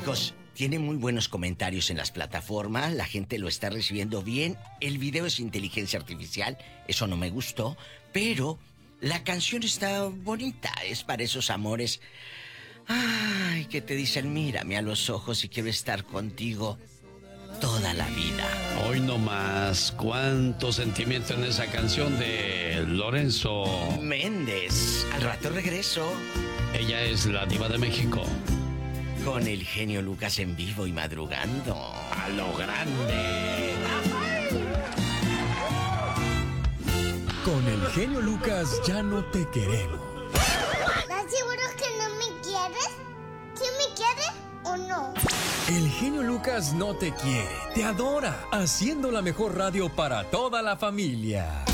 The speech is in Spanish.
Chicos, tiene muy buenos comentarios en las plataformas, la gente lo está recibiendo bien, el video es inteligencia artificial, eso no me gustó, pero la canción está bonita, es para esos amores. Ay, que te dicen, mírame a los ojos y quiero estar contigo toda la vida. Hoy no más, cuánto sentimiento en esa canción de Lorenzo Méndez. Al rato regreso. Ella es la diva de México. Con el genio Lucas en vivo y madrugando. A lo grande. Con el genio Lucas ya no te queremos. ¿Estás seguro que no me quieres? ¿Sí me quieres o no? El genio Lucas no te quiere, te adora, haciendo la mejor radio para toda la familia.